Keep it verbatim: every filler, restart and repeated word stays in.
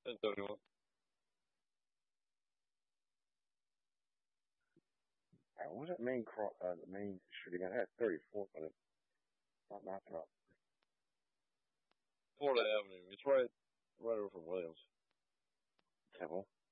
ten seventy-one. That wasn't main cross, uh, the main street again. I had thirty-fourth on it. Not my truck. Florida Avenue. It's right, right over from Williams. Temple.